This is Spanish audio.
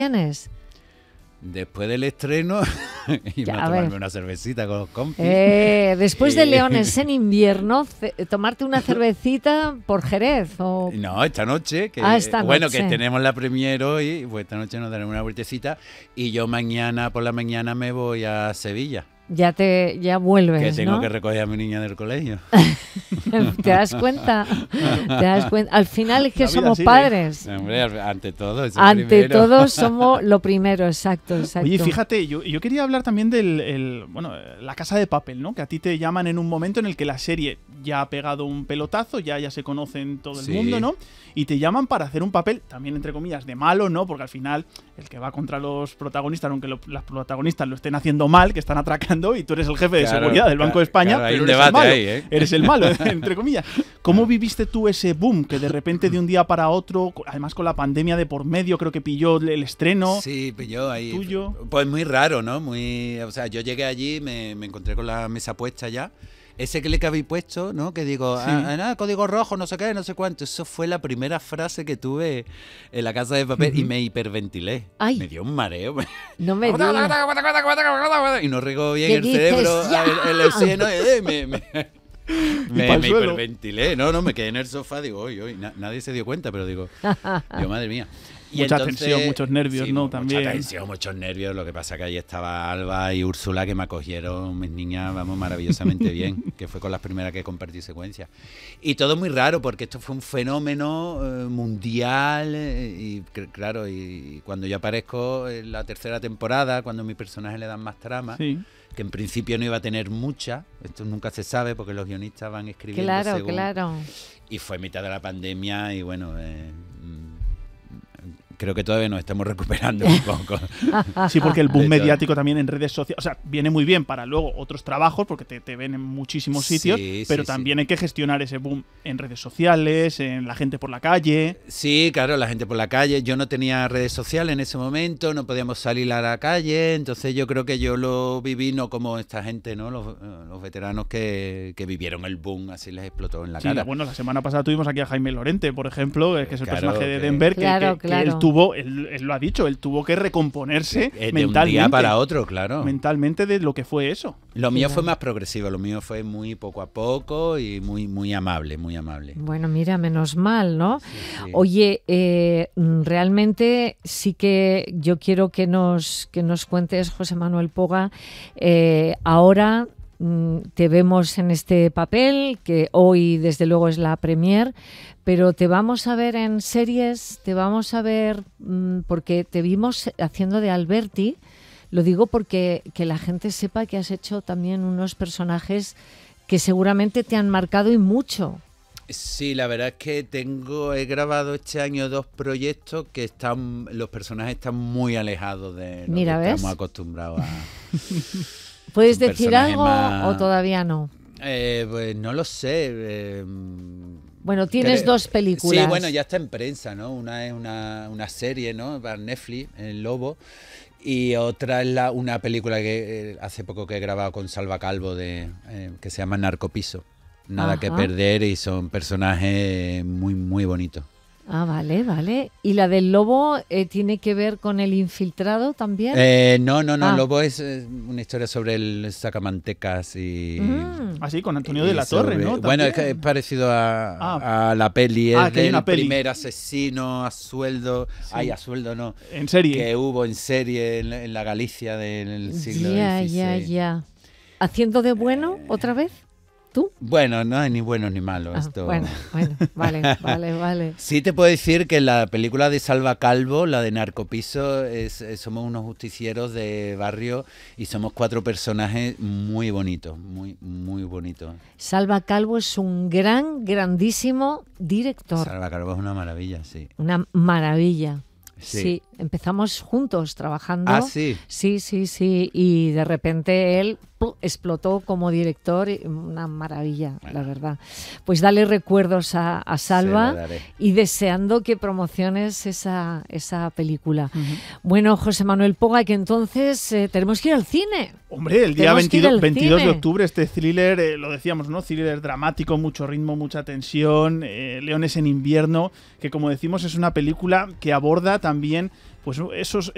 tienes? Después del estreno, iba a tomarme una cervecita con los compis. Después de Leones en invierno, tomarte una cervecita por Jerez. ¿O? No, esta noche. Bueno, que tenemos la premier hoy, pues esta noche nos daremos una vueltecita. Y yo por la mañana me voy a Sevilla. Ya vuelves, que tengo ¿no? que recoger a mi niña del colegio. ¿Te das cuenta? Al final es que somos padres. Hombre, ante todo. Ante todo somos lo primero, exacto. Oye, fíjate, yo quería hablar también La Casa de Papel, ¿no? Que a ti te llaman en un momento en el que la serie ya ha pegado un pelotazo, ya se conoce en todo el mundo, ¿no? Y te llaman para hacer un papel, también entre comillas, de malo, ¿no? Porque al final el que va contra los protagonistas, aunque los protagonistas lo estén haciendo mal, que están atracando, y tú eres el jefe de seguridad del Banco de España, hay pero un eres el malo. ahí, ¿eh? Eres el malo, entre comillas. ¿Cómo viviste tú ese boom que de repente de un día para otro, además con la pandemia de por medio, creo que pilló el estreno? Sí, pilló ahí. Tuyo. Pues muy raro, ¿no? O sea, yo llegué allí, me encontré con la mesa puesta ya. Ese que habéis puesto, ¿no? Que digo, código rojo, no sé qué, no sé cuánto. Eso fue la primera frase que tuve en La Casa de Papel y me hiperventilé. Ay. Me dio un mareo. No me digas. Y no regó bien el cerebro, el oxígeno. Me hiperventilé. No, me quedé en el sofá, digo, nadie se dio cuenta, pero digo, yo, madre mía. Y mucha tensión, muchos nervios, ¿no? También. Mucha tensión, muchos nervios. Lo que pasa que ahí estaba Alba y Úrsula, que me acogieron, mis niñas, vamos, maravillosamente bien, que fue con las primeras que compartí secuencia. Y todo muy raro, porque esto fue un fenómeno mundial. Y claro, y cuando yo aparezco en la tercera temporada, cuando a mi personaje le dan más trama, que en principio no iba a tener mucha, esto nunca se sabe porque los guionistas van escribiendo según. Claro. Y fue mitad de la pandemia y bueno... creo que todavía nos estamos recuperando un poco. Sí, porque el boom mediático también en redes sociales, o sea, viene muy bien para luego otros trabajos, porque te ven en muchísimos sitios, pero también hay que gestionar ese boom en redes sociales, en la gente por la calle. Sí, claro, la gente por la calle. Yo no tenía redes sociales en ese momento, no podíamos salir a la calle, entonces yo creo que yo lo viví no como esta gente, ¿no? Los veteranos que vivieron el boom, así les explotó en la cara. Bueno, la semana pasada tuvimos aquí a Jaime Lorente, por ejemplo, que es el personaje de Denver, que él lo ha dicho, él tuvo que recomponerse mentalmente. De un día para otro, claro. Mentalmente de lo que fue eso. Lo mío fue más progresivo, lo mío fue muy poco a poco y muy amable, muy amable. Bueno, mira, menos mal, ¿no? Sí. Oye, realmente sí que yo quiero que nos cuentes, José Manuel Poga, ahora te vemos en este papel, que hoy desde luego es la premier, pero te vamos a ver en series, te vamos a ver, porque te vimos haciendo de Alberti, lo digo porque que la gente sepa que has hecho también unos personajes que seguramente te han marcado y mucho. Sí, la verdad es que he grabado este año 2 proyectos que los personajes están muy alejados de lo que estamos acostumbrados a... ¿Puedes decir algo o todavía no? Pues no lo sé. Bueno, tienes 2 películas. Sí, bueno, ya está en prensa, ¿no? Una es una serie, ¿no? Para Netflix, El Lobo. Y otra es una película que hace poco que he grabado con Salva Calvo que se llama Narcopiso. Nada que perder y son personajes muy, muy bonitos. Ah, vale. ¿Y la del Lobo tiene que ver con el infiltrado también? No. Lobo es una historia sobre el sacamantecas y... Así, con Antonio de la Torre, ¿no? ¿También? Bueno, es parecido a la peli. Es del primer asesino a sueldo... Sí. A sueldo no. En serie. Que hubo en serie en la Galicia del siglo XVI. Ya. ¿Haciendo de bueno otra vez? ¿Tú? Bueno, no hay ni buenos ni malos. Esto. Bueno, vale. Sí te puedo decir que la película de Salva Calvo, la de Narcopiso, somos unos justicieros de barrio y somos 4 personajes muy bonitos, muy, muy bonitos. Salva Calvo es un grandísimo director. Salva Calvo es una maravilla, sí. Una maravilla. Sí, empezamos juntos trabajando. Ah, sí. Sí, y de repente él explotó como director, una maravilla, la verdad. Pues dale recuerdos a Salva y deseando que promociones esa película. Bueno, José Manuel Poga, que entonces tenemos que ir al cine. Hombre, el día 22 de octubre, este thriller, lo decíamos, ¿no? Thriller dramático, mucho ritmo, mucha tensión, Leones en invierno, que como decimos es una película que aborda también pues esos